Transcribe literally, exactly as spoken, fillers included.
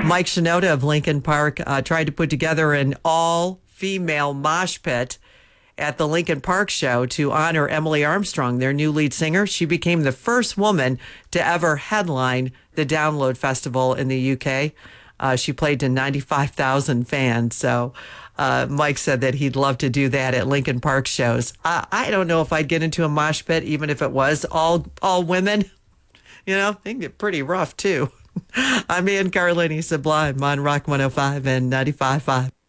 Mike Shinoda of Lincoln Park uh, tried to put together an all-female mosh pit at the Lincoln Park show to honor Emily Armstrong, their new lead singer. She became the first woman to ever headline the Download Festival in the U K. Uh, she played to ninety-five thousand fans. So uh, Mike said that he'd love to do that at Lincoln Park shows. Uh, I don't know if I'd get into a mosh pit, even if it was all all women. You know, they can get pretty rough, too. I'm Ann Carlini Sublime on Rock one oh five and ninety-five point five.